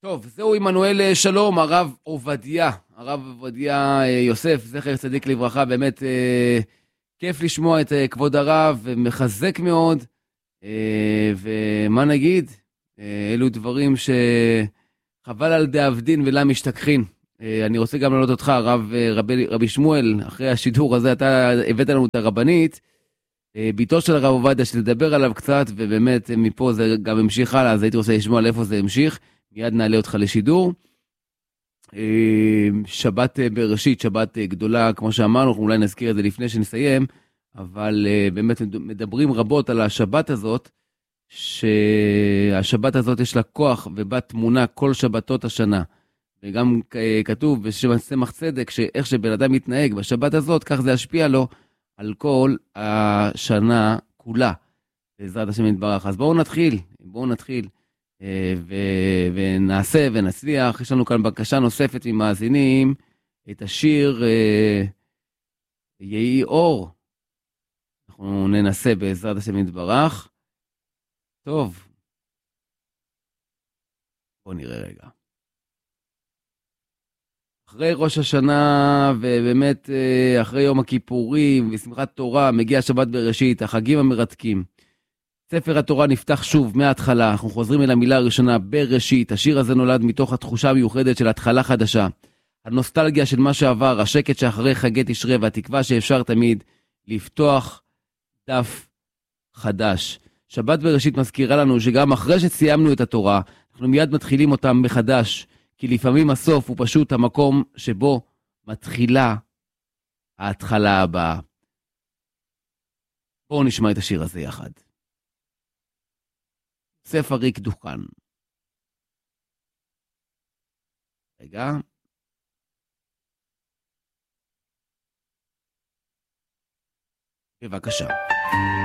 טוב, זהו עמנואל שלום, הרב עובדיה יוסף, זכר צדיק לברכה, באמת כיף לשמוע את כבוד הרב, מחזק מאוד, ומה נגיד, אלו דברים שחבל על דאבדין ולה משתכחין. אני רוצה גם להעלות אותך, רבי שמואל, אחרי השידור הזה אתה הבאת לנו את הרבנית, ביתו של הרב עובדיה, שתדבר עליו קצת, ובאמת מפה זה גם המשיך הלאה, אז הייתי רוצה לשמוע לאיפה זה המשיך, מיד נעלה אותך לשידור. שבת בראשית, שבת גדולה, כמו שאמרנו, אנחנו אולי נזכיר את זה לפני שנסיים, אבל באמת מדברים רבות על השבת הזאת, שהשבת הזאת יש לה כוח ובת תמונה כל שבתות השנה. וגם כתוב בשמח צדק, שאיך שבן אדם מתנהג בשבת הזאת, כך זה ישפיע לו על כל השנה כולה. בעזרת השם יתברך. אז בואו נתחיל. ונעשה ונצליח. יש לנו כאן בקשה נוספת ממאזינים, את השיר יהי אור. אנחנו ננסה בעזרת השם יתברך. טוב, בואו נראה רגע. אחרי ראש השנה, ובאמת אחרי יום הכיפורים ושמחת תורה, מגיע שבת בראשית, החגים המרתקים. ספר התורה נפתח שוב מההתחלה, אנחנו חוזרים אל המילה הראשונה, בראשית. השיר הזה נולד מתוך התחושה המיוחדת של התחלה חדשה. הנוסטלגיה של מה שעבר, השקט שאחרי חגי תשרי, והתקווה שאפשר תמיד לפתוח דף חדש. שבת בראשית מזכירה לנו שגם אחרי שסיימנו את התורה, אנחנו מיד מתחילים אותם מחדש, כי לפעמים הסוף הוא פשוט המקום שבו מתחילה ההתחלה הבאה. בואו נשמע את השיר הזה יחד. ספר ריק דוכן. רגע. בבקשה.